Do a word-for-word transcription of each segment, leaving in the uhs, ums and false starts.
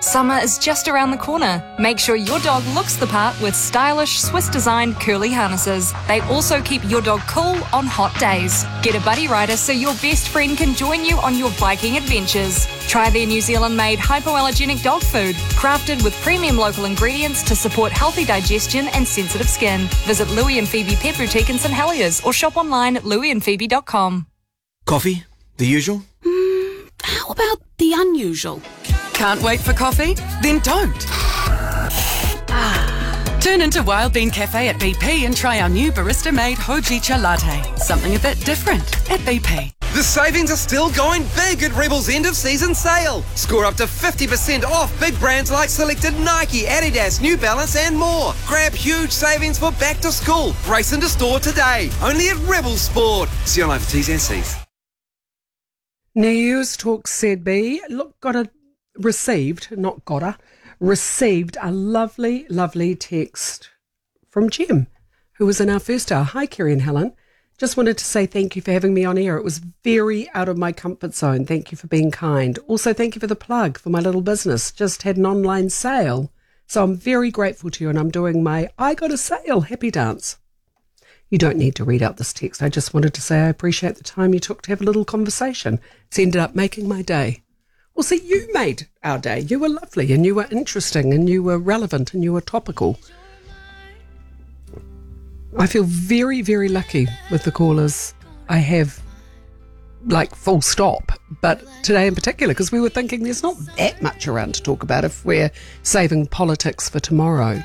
Summer is just around the corner. Make sure your dog looks the part with stylish Swiss-designed curly harnesses. They also keep your dog cool on hot days. Get a buddy rider so your best friend can join you on your biking adventures. Try their New Zealand-made hypoallergenic dog food, crafted with premium local ingredients to support healthy digestion and sensitive skin. Visit Louie and Phoebe Pet Boutique in St Heliers or shop online at louie and phoebe dot com. Coffee? The usual? Mm, how about the unusual? Can't wait for coffee? Then don't. Ah. Turn into Wild Bean Cafe at B P and try our new barista-made Hojicha latte. Something a bit different at B P. The savings are still going big at Rebel's end-of-season sale. Score up to fifty percent off big brands like selected Nike, Adidas, New Balance and more. Grab huge savings for back to school. Race into store today. Only at Rebel Sport. See online for T's and C's. News Talk Z B. Look, got a received, not got a, received a lovely, lovely text from Jim, who was in our first hour. Hi, Kerry and Helen. Just wanted to say thank you for having me on air. It was very out of my comfort zone. Thank you for being kind. Also, thank you for the plug for my little business. Just had an online sale. So I'm very grateful to you, and I'm doing my I Got a Sale happy dance. You don't need to read out this text. I just wanted to say I appreciate the time you took to have a little conversation. It's ended up making my day. Well, see, you made our day. You were lovely and you were interesting and you were relevant and you were topical. I feel very, very lucky with the callers I have, like, full stop. But today in particular, because we were thinking there's not that much around to talk about if we're saving politics for tomorrow.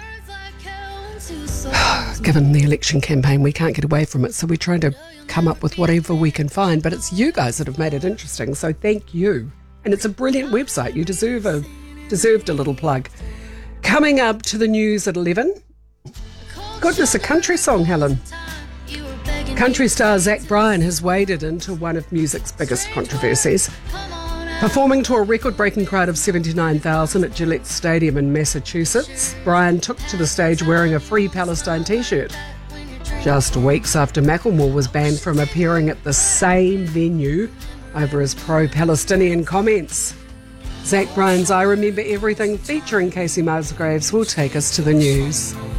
Given the election campaign, we can't get away from it, so we're trying to come up with whatever we can find. But it's you guys that have made it interesting, so thank you. And it's a brilliant website. You deserve a deserved a little plug. Coming up to the news at eleven. Goodness, a country song, Helen. Country star Zach Bryan has waded into one of music's biggest controversies. Performing to a record-breaking crowd of seventy-nine thousand at Gillette Stadium in Massachusetts, Bryan took to the stage wearing a Free Palestine t-shirt. Just weeks after Macklemore was banned from appearing at the same venue over his pro-Palestinian comments. Zach Bryan's I Remember Everything featuring Casey Musgraves will take us to the news.